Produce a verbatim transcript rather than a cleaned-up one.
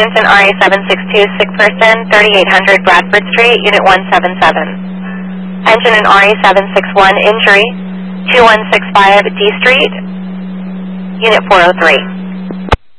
Huntington R A seven six two, sick person, thirty-eight hundred Bradford Street, Unit one seven seven. Engine in R A seven six one, injury, two one six five D Street, Unit four oh three.